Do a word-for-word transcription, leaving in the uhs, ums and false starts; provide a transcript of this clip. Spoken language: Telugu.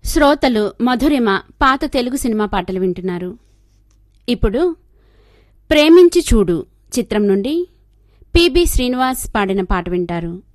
శ్రోతలు మధురిమ పాత తెలుగు సినిమా పాటలు వింటున్నారు. ఇప్పుడు ప్రేమించి చూడు చిత్రం నుండి పిబి శ్రీనివాస్ పాడిన పాట వింటారు.